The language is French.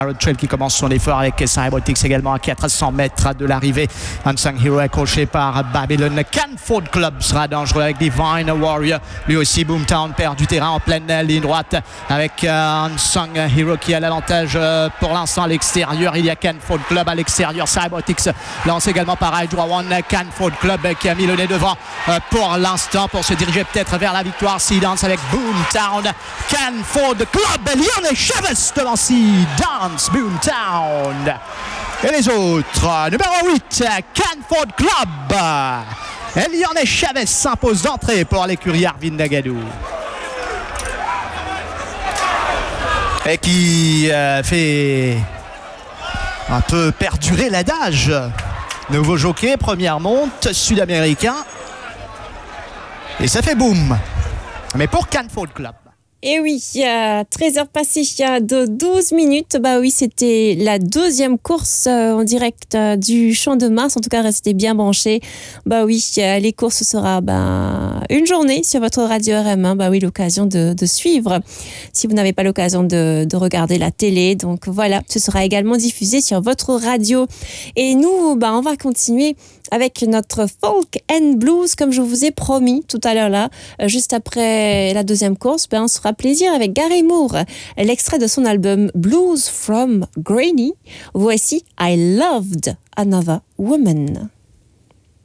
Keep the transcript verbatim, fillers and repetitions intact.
Road Trail qui commence son effort avec Cybertix également à quatre cents mètres de l'arrivée. Unsung Hero accroché par Babylon. Canford Club sera dangereux avec Divine Warrior. Lui aussi, Boomtown perd du terrain en pleine ligne droite avec euh, Unsung Hero qui a l'avantage euh, pour l'instant à l'extérieur. Il y a Canford Club à l'extérieur. Cybertix lance également par Hydra One. Canford Club qui a mis le nez devant euh, pour l'instant pour se diriger peut-être vers la victoire. Seedance avec Boomtown. Canford Club. Lionel Chavez devant Seedance. Boomtown. Et les autres, numéro huit, Canford Club. Eliane Chavez s'impose d'entrée pour l'écurie Arvin Nagadou. Et qui euh, fait un peu perdurer l'adage. Nouveau jockey, première monte, sud-américain. Et ça fait boum. Mais pour Canford Club. Et oui, il y a treize heures passées de douze minutes. Bah oui, c'était la deuxième course euh, en direct euh, du Champ de Mars. En tout cas, restez bien branchés. Bah oui, euh, les courses, ce sera bah, une journée sur votre radio R M un. Bah oui, l'occasion de, de suivre si vous n'avez pas l'occasion de, de regarder la télé. Donc voilà, ce sera également diffusé sur votre radio. Et nous, bah, on va continuer avec notre folk and blues, comme je vous ai promis tout à l'heure là, euh, juste après la deuxième course. Ben, on sera plaisir avec Gary Moore, l'extrait de son album Blues from Granny. Voici I Loved Another Woman.